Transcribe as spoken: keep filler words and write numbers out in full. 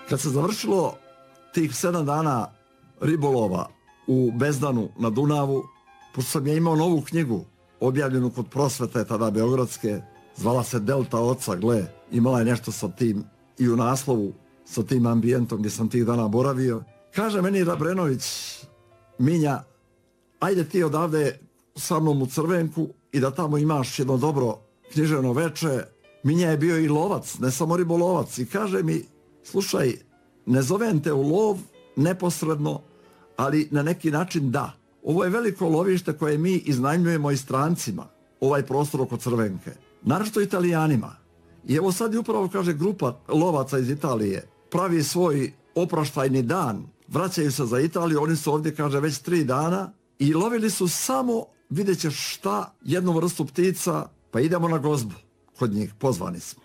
Kad se završilo tih sedam dana ribolova u Bezdanu na Dunavu, pošto sam ja imao novu knjigu, objavljenu kod Prosvete, tada beogradske, zvala se Delta oca, gle, imala je nešto sa tim i u naslovu, sa tim ambijentom gdje sam tih dana boravio. Kaže meni Rabrenović, Minja, ajde ti odavde sa mnom u Crvenku i da tamo imaš jedno dobro književno veče. Minja je bio i lovac, ne samo ribolovac, i kaže mi, slušaj, ne zovem te u lov neposredno, ali na neki način da. Ovo je veliko lovište koje mi iznajmljujemo i strancima, ovaj prostor oko Crvenke, naročito Italijanima. I evo sad je upravo, kaže, grupa lovaca iz Italije pravi svoj oproštajni dan, vraćaju se za Italiju, oni su ovdje, kaže, već tri dana i lovili su samo, vidjet ćeš šta, jednu vrstu ptica, pa idemo na gozbu kod njih, pozvani smo.